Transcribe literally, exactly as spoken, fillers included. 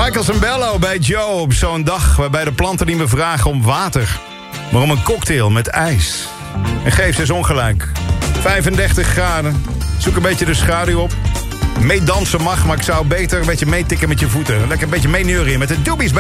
Michael Sembello bij Joe op zo'n dag waarbij de planten niet meer vragen om water, maar om een cocktail met ijs. En geef ze eens ongelijk. vijfendertig graden. Zoek een beetje de schaduw op. Meedansen mag, maar ik zou beter een beetje meetikken met je voeten. Lekker een beetje meeneurien met de doobies bij